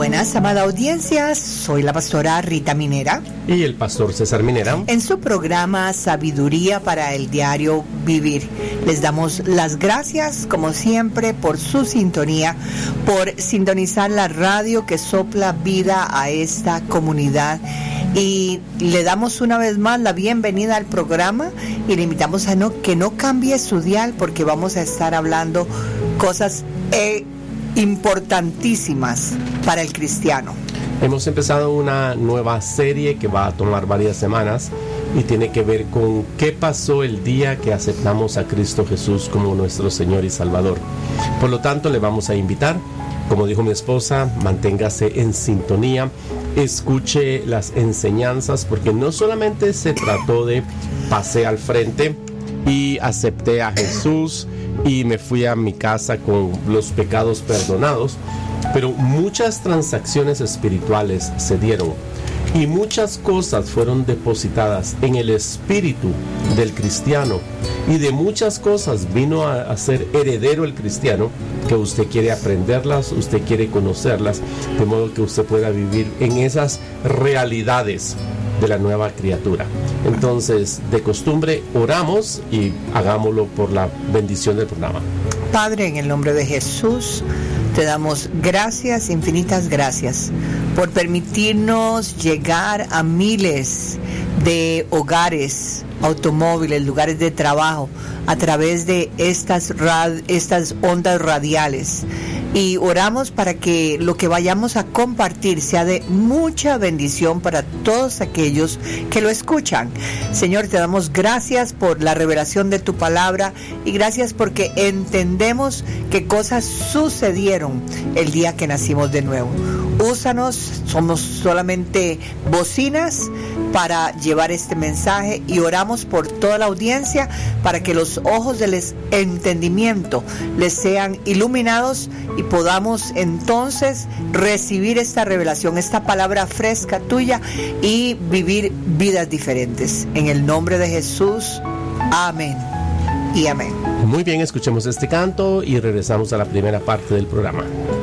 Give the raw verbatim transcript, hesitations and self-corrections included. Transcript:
buenas, amada audiencia. Soy la pastora Rita Minera. Y el pastor César Minera. En su programa Sabiduría para el Diario Vivir. Les damos las gracias, como siempre, por su sintonía, por sintonizar la radio que sopla vida a esta comunidad. Y le damos una vez más la bienvenida al programa y le invitamos a no, que no cambie su dial, porque vamos a estar hablando cosas eh, importantísimas para el cristiano. Hemos empezado una nueva serie que va a tomar varias semanas y tiene que ver con qué pasó el día que aceptamos a Cristo Jesús como nuestro Señor y Salvador. Por lo tanto, le vamos a invitar, como dijo mi esposa, manténgase en sintonía, escuche las enseñanzas, porque no solamente se trató de pasé al frente y acepté a Jesús y me fui a mi casa con los pecados perdonados, pero muchas transacciones espirituales se dieron y muchas cosas fueron depositadas en el espíritu del cristiano, y de muchas cosas vino a, a ser heredero el cristiano, que usted quiere aprenderlas, usted quiere conocerlas, de modo que usted pueda vivir en esas realidades de la nueva criatura. Entonces, de costumbre, oramos y hagámoslo por la bendición del programa. Padre, en el nombre de Jesús, te damos gracias, infinitas gracias, por permitirnos llegar a miles de hogares, automóviles, lugares de trabajo, a través de estas, rad, estas ondas radiales. Y oramos para que lo que vayamos a compartir sea de mucha bendición para todos aquellos que lo escuchan. Señor, te damos gracias por la revelación de tu palabra y gracias porque entendemos que cosas sucedieron el día que nacimos de nuevo. Úsanos, somos solamente bocinas para llevar este mensaje, y oramos por toda la audiencia para que los ojos del entendimiento les sean iluminados y podamos entonces recibir esta revelación, esta palabra fresca tuya, y vivir vidas diferentes. En el nombre de Jesús, amén y amén. Muy bien, escuchemos este canto y regresamos a la primera parte del programa.